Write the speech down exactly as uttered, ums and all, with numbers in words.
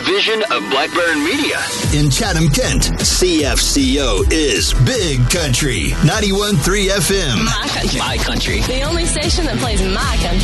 division of Blackburn Media. In Chatham, Kent, C F C O is Big Country, ninety-one point three F M. My country. My country. The only station that plays my country.